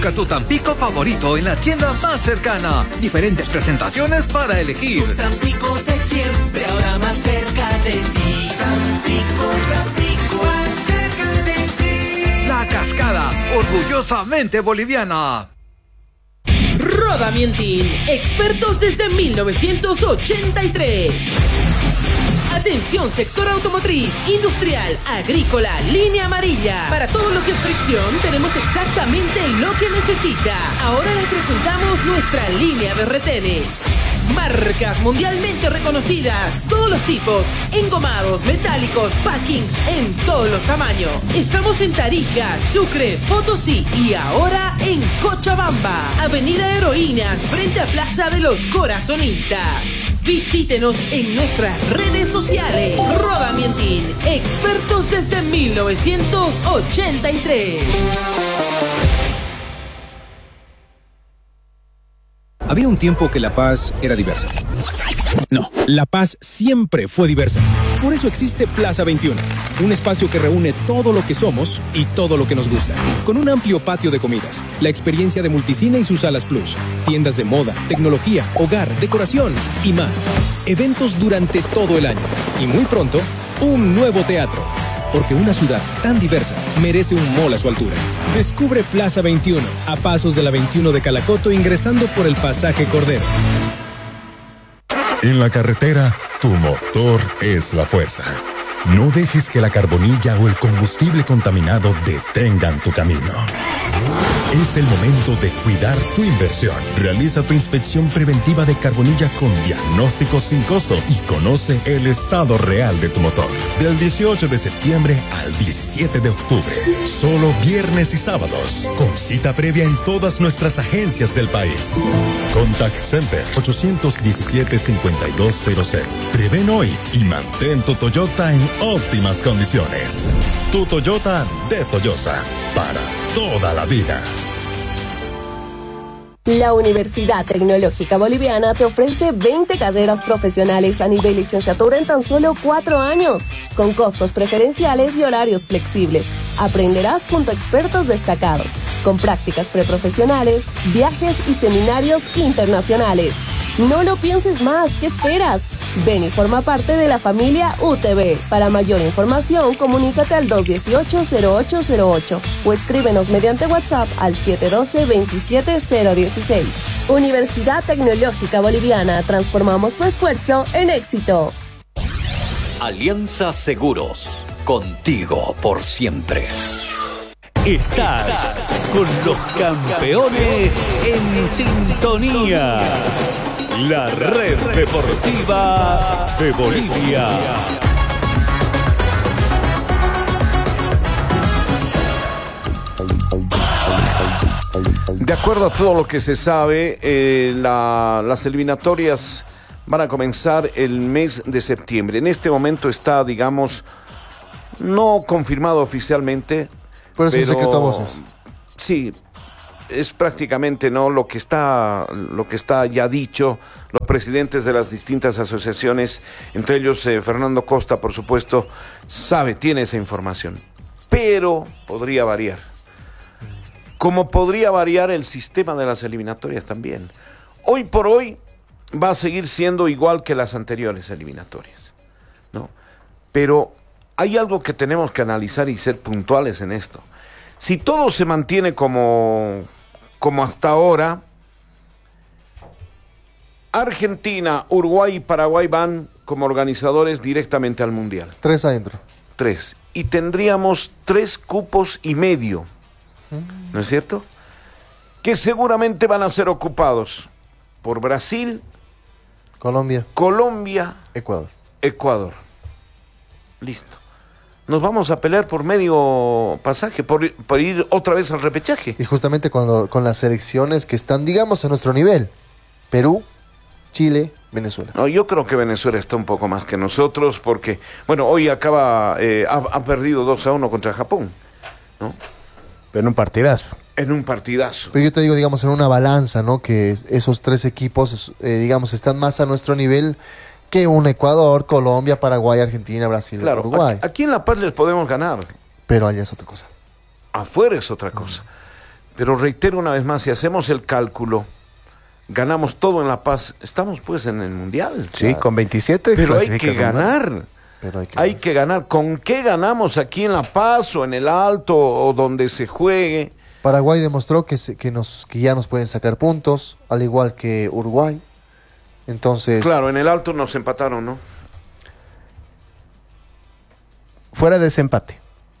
Busca tu Tampico favorito en la tienda más cercana. Diferentes presentaciones para elegir. Tu Tampico de siempre, ahora más cerca de ti. Tampico, más cerca de ti. La Cascada, orgullosamente boliviana. Roda Mientin, expertos desde 1983. Atención, sector automotriz, industrial, agrícola, línea amarilla. Para todo lo que es fricción, tenemos exactamente lo que necesita. Ahora les presentamos nuestra línea de retenes. Marcas mundialmente reconocidas, todos los tipos, engomados, metálicos, packings en todos los tamaños. Estamos en Tarija, Sucre, Potosí y ahora en Cochabamba, Avenida Heroínas, frente a Plaza de los Corazonistas. Visítenos en nuestras redes sociales. Roda Mientin, expertos desde 1983. Había un tiempo que La Paz era diversa. No, La Paz siempre fue diversa. Por eso existe Plaza 21, un espacio que reúne todo lo que somos y todo lo que nos gusta. Con un amplio patio de comidas, la experiencia de Multicine y sus salas Plus, tiendas de moda, tecnología, hogar, decoración y más. Eventos durante todo el año. Y muy pronto, un nuevo teatro. Porque una ciudad tan diversa merece un mall a su altura. Descubre Plaza 21, a pasos de la 21 de Calacoto, ingresando por el pasaje Cordero. En la carretera, tu motor es la fuerza. No dejes que la carbonilla o el combustible contaminado detengan tu camino. Es el momento de cuidar tu inversión. Realiza tu inspección preventiva de carbonilla con diagnóstico sin costo y conoce el estado real de tu motor. Del 18 de septiembre al 17 de octubre. Solo viernes y sábados. Con cita previa en todas nuestras agencias del país. Contact Center 817-5200. Prevén hoy y mantén tu Toyota en óptimas condiciones. Tu Toyota de Toyosa. Para toda la vida. La Universidad Tecnológica Boliviana te ofrece 20 carreras profesionales a nivel licenciatura en tan solo 4 años, con costos preferenciales y horarios flexibles. Aprenderás junto a expertos destacados, con prácticas preprofesionales, viajes y seminarios internacionales. No lo pienses más, ¿qué esperas? Ven y forma parte de la familia UTB. Para mayor información, comunícate al 218-0808 o escríbenos mediante WhatsApp al 712-27016. Universidad Tecnológica Boliviana, transformamos tu esfuerzo en éxito. Alianza Seguros, contigo por siempre. Estás con los campeones en sintonía. La red deportiva de Bolivia. De acuerdo a todo lo que se sabe, las eliminatorias van a comenzar el mes de septiembre. En este momento está, digamos, no confirmado oficialmente. Pero es un secreto a voces. Sí, es prácticamente lo que está ya dicho. Los presidentes de las distintas asociaciones, entre ellos Fernando Costa, por supuesto, tiene esa información. Pero podría variar. Como podría variar el sistema de las eliminatorias también. Hoy por hoy va a seguir siendo igual que las anteriores eliminatorias, ¿no? Pero hay algo que tenemos que analizar y ser puntuales en esto. Si todo se mantiene como hasta ahora, Argentina, Uruguay y Paraguay van como organizadores directamente al Mundial. 3 adentro. 3. Y tendríamos 3 cupos y medio, ¿no es cierto? Que seguramente van a ser ocupados por Brasil, Colombia, Ecuador. Listo. Nos vamos a pelear por medio pasaje, por ir otra vez al repechaje. Y justamente con las selecciones que están, digamos, a nuestro nivel. Perú, Chile, Venezuela. No, yo creo que Venezuela está un poco más que nosotros porque, bueno, hoy ha perdido 2-1 contra Japón, ¿no? Pero en un partidazo. Pero yo te digo, digamos, en una balanza, ¿no? Que esos 3 equipos, digamos, están más a nuestro nivel que un Ecuador, Colombia, Paraguay, Argentina, Brasil, claro, Uruguay. Aquí en La Paz les podemos ganar. Pero allá es otra cosa. Afuera es otra cosa. Pero reitero una vez más, si hacemos el cálculo, ganamos todo en La Paz, estamos pues en el Mundial. Sí, claro. con 27. Pero hay que clasificas, ¿no? ganar. Pero Hay que ganar. ¿Con qué ganamos aquí en La Paz o en el Alto o donde se juegue? Paraguay demostró que ya nos pueden sacar puntos, al igual que Uruguay. Entonces, Claro, en el Alto nos empataron, ¿no? Fuera de ese empate.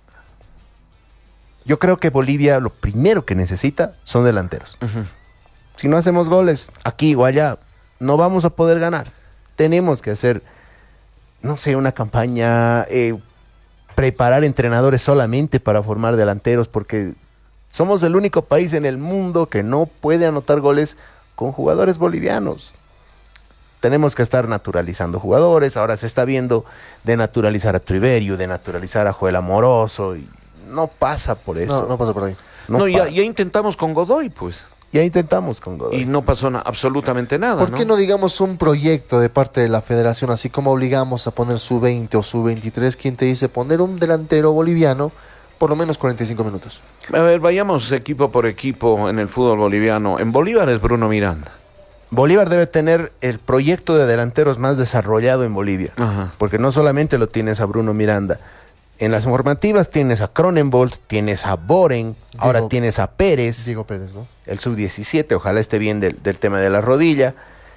Yo creo que Bolivia lo primero que necesita son delanteros. Si no hacemos goles aquí o allá, no vamos a poder ganar. Tenemos que hacer, no sé, una campaña, preparar entrenadores solamente para formar delanteros, porque somos el único país en el mundo que no puede anotar goles con jugadores bolivianos. Tenemos que estar naturalizando jugadores. Ahora se está viendo de naturalizar a Triverio, de naturalizar a Joel Amoroso, y no pasa por eso. no pasa por ahí. No, ya intentamos con Godoy, pues. Ya intentamos con Godoy. Y no pasó absolutamente nada, ¿Por qué no digamos un proyecto de parte de la federación, así como obligamos a poner su 20 o su 23? ¿Quién te dice poner un delantero boliviano por lo menos 45 minutos? A ver, vayamos equipo por equipo en el fútbol boliviano. En Bolívar es Bruno Miranda. Bolívar debe tener el proyecto de delanteros más desarrollado en Bolivia. Ajá. Porque no solamente lo tienes a Bruno Miranda. En las formativas tienes a Cronenbold, tienes a Boren, ahora tienes a Pérez. Diego Pérez, ¿no? El sub-17, ojalá esté bien del tema de la rodilla.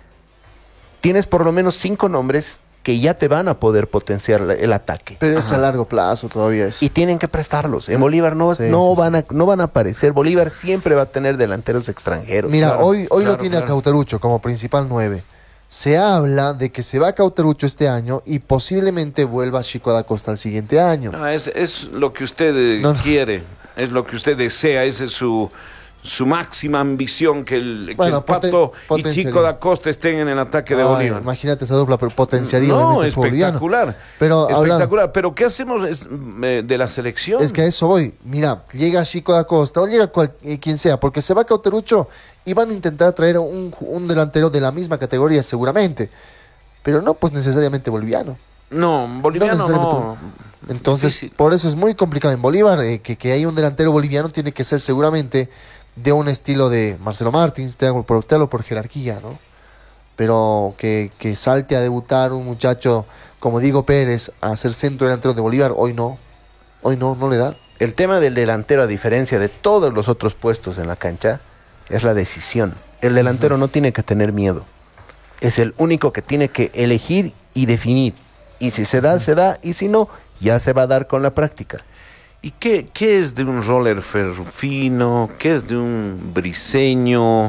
Tienes por lo menos 5 nombres que ya te van a poder potenciar el ataque. Pero es a largo plazo todavía eso. Y tienen que prestarlos. En Bolívar no van a aparecer. Bolívar siempre va a tener delanteros extranjeros. Mira, Claro, hoy claro, lo tiene claro. a Cauterucho como principal 9. Se habla de que se va a Cauterucho este año y posiblemente vuelva Chico da Costa el siguiente año. No, es lo que usted No. quiere, es lo que usted desea, esa es su máxima ambición, que el Pato y potenciaría. Chico da Costa estén en el ataque de Ay, Bolívar. imagínate esa dupla, pero potenciaría No, obviamente el fútbol boliviano. espectacular. Pero espectacular. Pero ¿qué hacemos de la selección? Es que a eso voy. Mira, llega Chico da Costa o llega quien sea, porque se va Cauterucho y van a intentar traer un delantero de la misma categoría seguramente. Pero no pues necesariamente boliviano. No, boliviano necesariamente. no. Entonces, Difícil. por eso es muy complicado en Bolívar. Que haya un delantero boliviano tiene que ser seguramente de un estilo de Marcelo Martins, te hablo por jerarquía, ¿no? Pero que salte a debutar un muchacho como Diego Pérez a ser centro delantero de Bolívar, hoy no le da. El tema del delantero, a diferencia de todos los otros puestos en la cancha, es la decisión. El delantero no tiene que tener miedo. Es el único que tiene que elegir y definir. Y si se da, se da. Y si no, ya se va a dar con la práctica. ¿Y qué es de un Roller Ferrufino? ¿Qué es de un Briseño?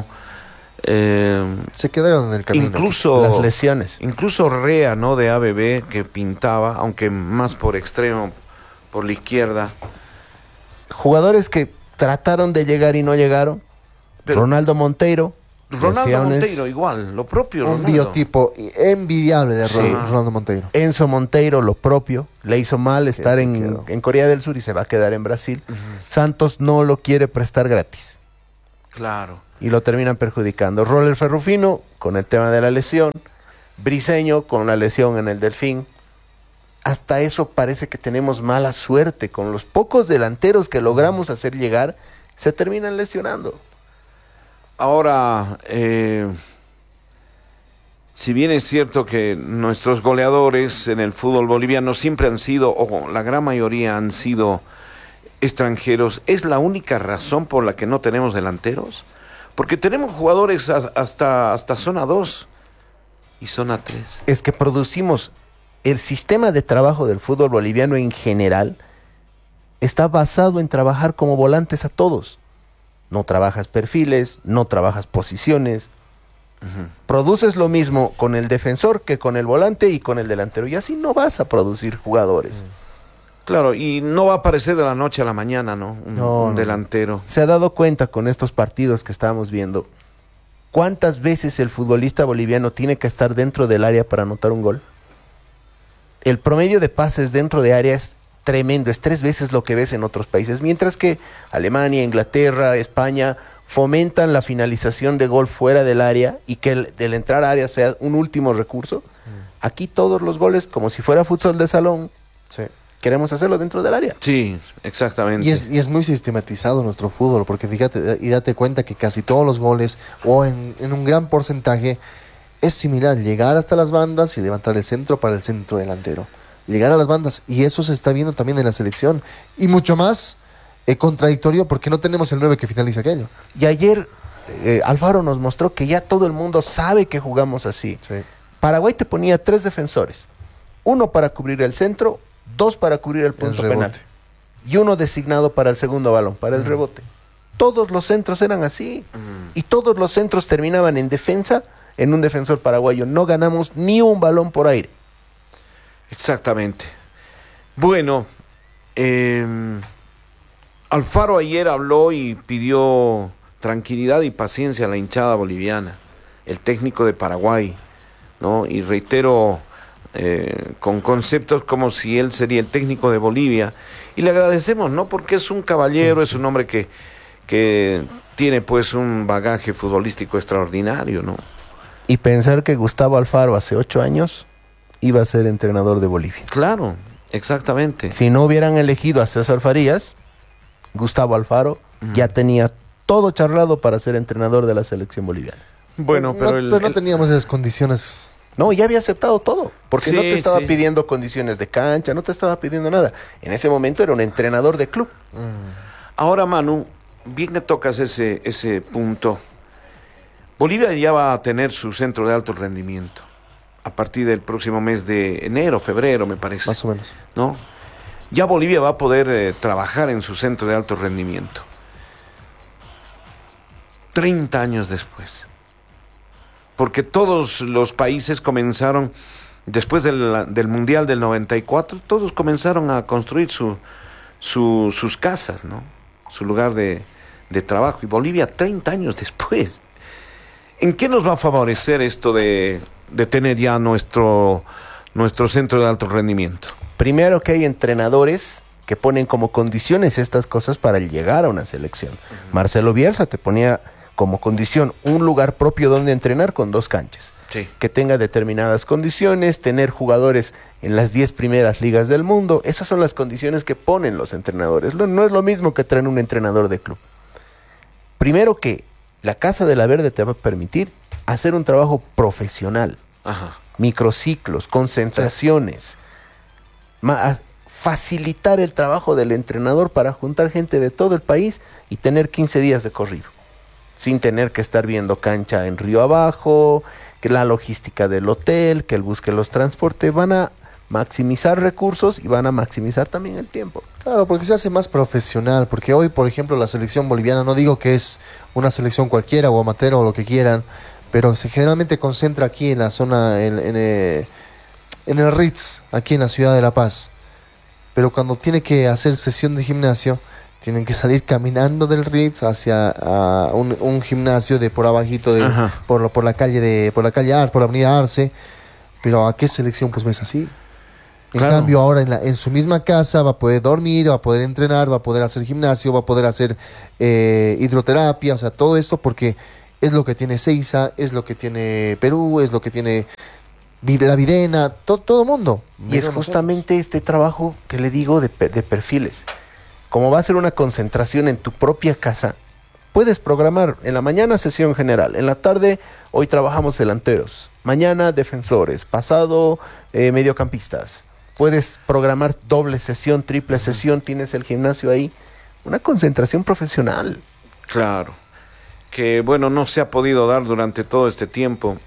Se quedaron en el camino. Incluso las lesiones. Incluso Rea, ¿no? De ABB, que pintaba, aunque más por extremo, por la izquierda. Jugadores que trataron de llegar y no llegaron. Pero Ronaldo Monteiro. Ronaldo lesiones. Monteiro, igual, lo propio Un Ronaldo. biotipo envidiable de Sí. Ronaldo Monteiro. Enzo Monteiro, lo propio. Le hizo mal estar se en quedó. Corea del Sur y se va a quedar en Brasil. Santos no lo quiere prestar gratis. Claro. Y lo terminan perjudicando. Roller Ferrufino con el tema de la lesión. Briseño con la lesión en el Delfín. Hasta eso parece que tenemos mala suerte. Con los pocos delanteros que logramos hacer llegar, se terminan lesionando. Ahora, si bien es cierto que nuestros goleadores en el fútbol boliviano siempre han sido, o la gran mayoría han sido extranjeros, ¿es la única razón por la que no tenemos delanteros? Porque tenemos jugadores hasta zona 2 y zona 3. Es que producimos el sistema de trabajo del fútbol boliviano en general está basado en trabajar como volantes a todos. No trabajas perfiles, no trabajas posiciones. Produces lo mismo con el defensor que con el volante y con el delantero. Y así no vas a producir jugadores. Claro, y no va a aparecer de la noche a la mañana, ¿no? No. Un delantero. ¿Se ha dado cuenta con estos partidos que estamos viendo cuántas veces el futbolista boliviano tiene que estar dentro del área para anotar un gol? El promedio de pases dentro de área es tremendo, es 3 veces lo que ves en otros países, mientras que Alemania, Inglaterra, España fomentan la finalización de gol fuera del área y que el entrar a área sea un último recurso. Aquí todos los goles, como si fuera fútbol de salón, Sí. queremos hacerlo dentro del área. Sí, exactamente. Y es muy sistematizado nuestro fútbol, porque fíjate y date cuenta que casi todos los goles, o en un gran porcentaje, es similar. Llegar hasta las bandas y levantar el centro para el centro delantero. Llegar a las bandas, y eso se está viendo también en la selección. Y mucho más contradictorio porque no tenemos el 9 que finaliza aquello. Y ayer Alfaro nos mostró que ya todo el mundo sabe que jugamos así. Sí. Paraguay te ponía 3 defensores. 1 para cubrir el centro, 2 para cubrir el punto penal. Y 1 designado para el segundo balón, para el rebote. Todos los centros eran así. Y todos los centros terminaban en defensa, en un defensor paraguayo. No ganamos ni un balón por aire. Exactamente. Bueno, Alfaro ayer habló y pidió tranquilidad y paciencia a la hinchada boliviana, el técnico de Paraguay, ¿no? Y reitero, con conceptos como si él sería el técnico de Bolivia. Y le agradecemos, ¿no? Porque es un caballero, es un hombre que tiene pues un bagaje futbolístico extraordinario, ¿no? Y pensar que Gustavo Alfaro hace 8 años iba a ser entrenador de Bolivia. Claro, exactamente. Si no hubieran elegido a César Farías, Gustavo Alfaro ya tenía todo charlado para ser entrenador de la selección boliviana. Bueno, pero no teníamos esas condiciones. No, ya había aceptado todo, porque Sí, no te estaba sí. pidiendo condiciones de cancha, no te estaba pidiendo nada. En ese momento era un entrenador de club. Ahora, Manu, bien que tocas ese punto. Bolivia ya va a tener su centro de alto rendimiento a partir del próximo mes de enero, febrero, me parece. Más o menos. ¿No? Ya Bolivia va a poder trabajar en su centro de alto rendimiento. 30 años después. Porque todos los países comenzaron, después del Mundial del 94, todos comenzaron a construir sus casas, ¿no? Su lugar de trabajo. Y Bolivia 30 años después. ¿En qué nos va a favorecer esto de tener ya nuestro centro de alto rendimiento? Primero que hay entrenadores que ponen como condiciones estas cosas para llegar a una selección. Marcelo Bielsa te ponía como condición un lugar propio donde entrenar con 2 canchas. Sí. Que tenga determinadas condiciones, tener jugadores en las 10 primeras ligas del mundo. Esas son las condiciones que ponen los entrenadores. No es lo mismo que traen un entrenador de club. Primero que la Casa de la Verde te va a permitir hacer un trabajo profesional. Ajá. Microciclos, concentraciones. Facilitar el trabajo del entrenador para juntar gente de todo el país y tener 15 días de corrido. Sin tener que estar viendo cancha en Río Abajo, que la logística del hotel, que el busque los transportes, van a maximizar recursos y van a maximizar también el tiempo. Claro, porque se hace más profesional, porque hoy, por ejemplo, la selección boliviana, no digo que es una selección cualquiera o amateur o lo que quieran, pero se generalmente concentra aquí en la zona, en el Ritz, aquí en la ciudad de La Paz. Pero cuando tiene que hacer sesión de gimnasio, tienen que salir caminando del Ritz hacia un gimnasio de por abajito, por la calle por la avenida Arce. Pero ¿a qué selección pues ves así? En Claro. cambio ahora en su misma casa va a poder dormir, va a poder entrenar, va a poder hacer gimnasio, va a poder hacer hidroterapia, o sea, todo esto porque es lo que tiene Seiza, es lo que tiene Perú, es lo que tiene la Videna, todo el mundo. Y es justamente este trabajo que le digo de perfiles. Como va a ser una concentración en tu propia casa, puedes programar en la mañana sesión general, en la tarde hoy trabajamos delanteros, mañana defensores, pasado mediocampistas. Puedes programar doble sesión, triple sesión, tienes el gimnasio ahí. Una concentración profesional. Claro. Que bueno, no se ha podido dar durante todo este tiempo.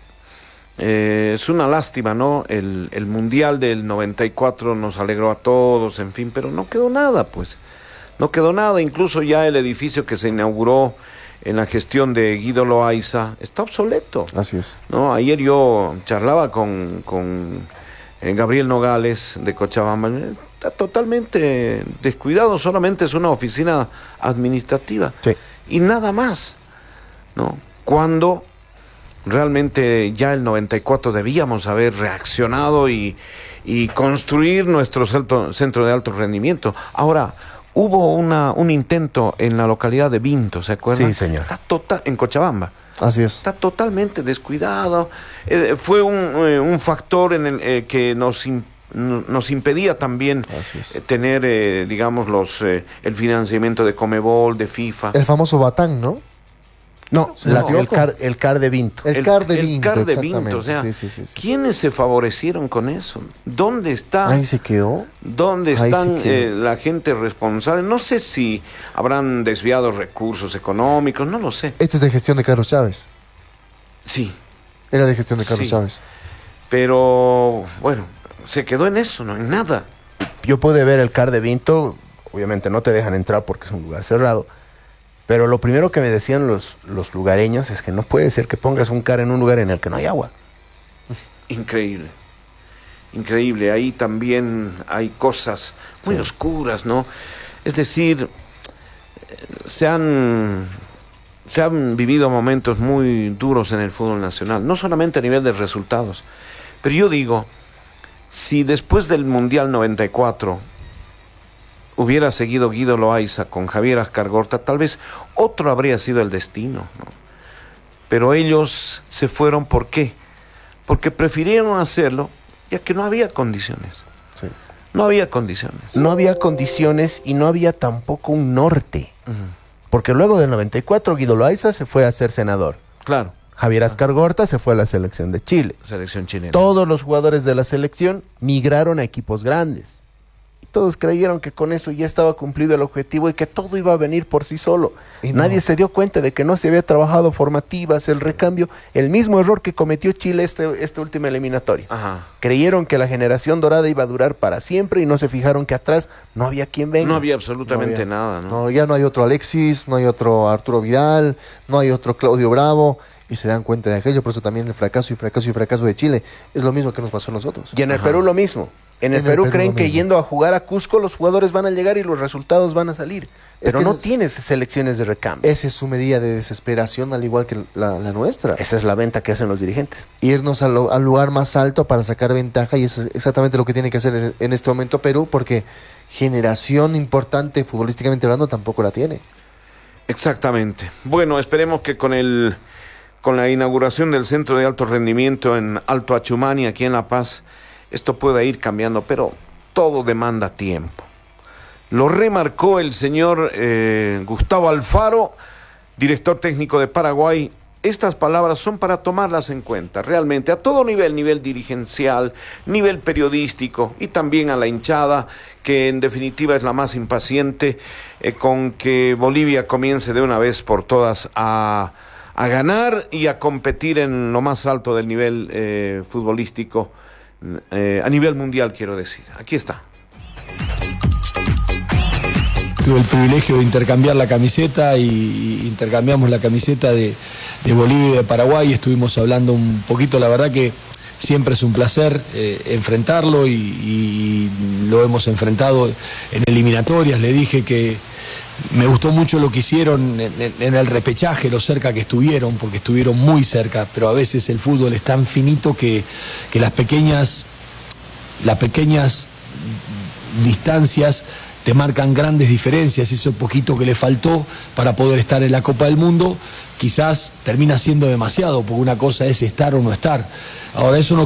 Es una lástima, ¿no? El Mundial del 94 nos alegró a todos, en fin, pero no quedó nada, pues. No quedó nada, incluso ya el edificio que se inauguró en la gestión de Guido Loaiza está obsoleto. Así es. ¿No? Ayer yo charlaba con Gabriel Nogales de Cochabamba. Está totalmente descuidado, solamente es una oficina administrativa. Sí. Y nada más, ¿no? Cuando realmente ya el 94 debíamos haber reaccionado y construir nuestro centro de alto rendimiento. Ahora, hubo un intento en la localidad de Vinto, ¿se acuerdan? Sí, señor. Está en Cochabamba. Así es. Está totalmente descuidado. Fue un factor en el que nos nos impedía también tener, digamos, el financiamiento de Conmebol, de FIFA. El famoso Batán, ¿no? No, el CAR de Vinto. El CAR de Vinto, o sea, ¿quiénes se favorecieron con eso? ¿Dónde está? Ahí se quedó. ¿Dónde están la gente responsable? No sé si habrán desviado recursos económicos, no lo sé. Esto es de gestión de Carlos Chávez. Sí. Era de gestión de Carlos Chávez. Pero, bueno, se quedó en eso, no en nada. Yo pude ver el CAR de Vinto, obviamente no te dejan entrar porque es un lugar cerrado. Pero lo primero que me decían los lugareños es que no puede ser que pongas un CAR en un lugar en el que no hay agua. Increíble. Increíble. Ahí también hay cosas muy oscuras, ¿no? Es decir, se han vivido momentos muy duros en el fútbol nacional, no solamente a nivel de resultados. Pero yo digo, si después del Mundial 94... hubiera seguido Guido Loaiza con Javier Ascargorta, tal vez otro habría sido el destino, ¿no? Pero ellos se fueron, ¿por qué? Porque prefirieron hacerlo ya que no había condiciones. Sí. No había condiciones. No había condiciones y no había tampoco un norte. Porque luego del 94 Guido Loaiza se fue a ser senador. Claro. Javier Ascargorta se fue a la selección de Chile. Selección chilena. Todos los jugadores de la selección migraron a equipos grandes. Todos creyeron que con eso ya estaba cumplido el objetivo y que todo iba a venir por sí solo. Y nadie se dio cuenta de que no se había trabajado formativas, el recambio, el mismo error que cometió Chile esta última eliminatoria. Ajá. Creyeron que la generación dorada iba a durar para siempre y no se fijaron que atrás no había quien venga. No había absolutamente nada, ¿no? No, ya no hay otro Alexis, no hay otro Arturo Vidal, no hay otro Claudio Bravo. Y se dan cuenta de aquello, por eso también el fracaso de Chile es lo mismo que nos pasó a nosotros. Y en el Perú lo mismo. En el Perú creen que yendo a jugar a Cusco los jugadores van a llegar y los resultados van a salir. Pero no tienes selecciones de recambio. Esa es su medida de desesperación, al igual que la nuestra. Esa es la venta que hacen los dirigentes. Irnos al lugar más alto para sacar ventaja, y eso es exactamente lo que tiene que hacer en este momento Perú, porque generación importante futbolísticamente hablando tampoco la tiene. Exactamente. Bueno, esperemos que con la inauguración del Centro de Alto Rendimiento en Alto Achumani, aquí en La Paz, esto pueda ir cambiando, pero todo demanda tiempo. Lo remarcó el señor Gustavo Alfaro, director técnico de Paraguay. Estas palabras son para tomarlas en cuenta, realmente, a todo nivel dirigencial, nivel periodístico y también a la hinchada, que en definitiva es la más impaciente con que Bolivia comience de una vez por todas a ganar y a competir en lo más alto del nivel futbolístico, a nivel mundial, quiero decir. Aquí está. Tuve el privilegio de intercambiar la camiseta y intercambiamos la camiseta de Bolivia y de Paraguay. Estuvimos hablando un poquito, la verdad que siempre es un placer enfrentarlo y lo hemos enfrentado en eliminatorias. Le dije que me gustó mucho lo que hicieron en el repechaje, lo cerca que estuvieron, porque estuvieron muy cerca, pero a veces el fútbol es tan finito que las pequeñas distancias te marcan grandes diferencias. Eso poquito que le faltó para poder estar en la Copa del Mundo, quizás termina siendo demasiado, porque una cosa es estar o no estar. Ahora, eso no